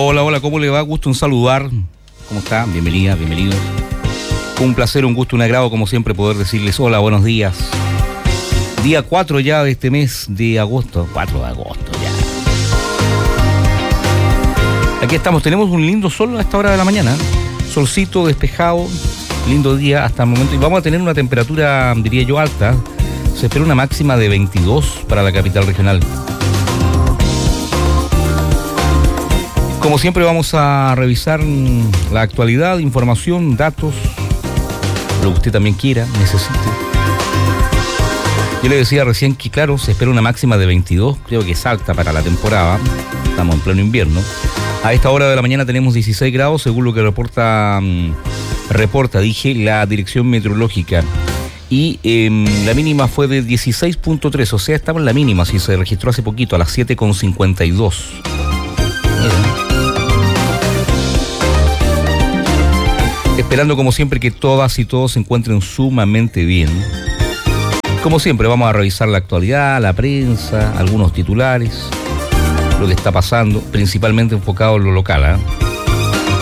Hola, hola, ¿cómo le va? Gusto en saludar. ¿Cómo está? Bienvenida, bienvenidos. Un placer, un gusto, un agrado, como siempre, poder decirles hola, buenos días. Día 4 ya de este mes de agosto. 4 de agosto ya. Aquí estamos, tenemos un lindo sol a esta hora de la mañana. Solcito, despejado, lindo día hasta el momento. Y vamos a tener una temperatura, diría yo, alta. Se espera una máxima de 22 para la capital regional. Como siempre vamos a revisar la actualidad, información, datos, lo que usted también quiera, necesite. Yo le decía recién que claro, se espera una máxima de 22, creo que es alta para la temporada, estamos en pleno invierno. A esta hora de la mañana tenemos 16 grados, según lo que reporta la Dirección Meteorológica. Y la mínima fue de 16.3, o sea, estaba en la mínima, si se registró hace poquito, a las 7.52. Esperando como siempre que todas y todos se encuentren sumamente bien. Como siempre vamos a revisar la actualidad, la prensa, algunos titulares, lo que está pasando, principalmente enfocado en lo local,